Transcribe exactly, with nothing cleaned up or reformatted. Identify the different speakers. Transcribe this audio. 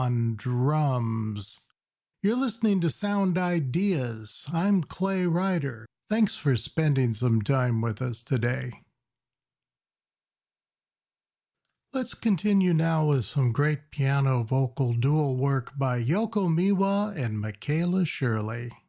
Speaker 1: on drums. You're listening to Sound Ideas. I'm Clay Ryder. Thanks for spending some time with us today. Let's continue now with some great piano vocal dual work by Yoko Miwa and Michaela Shirley.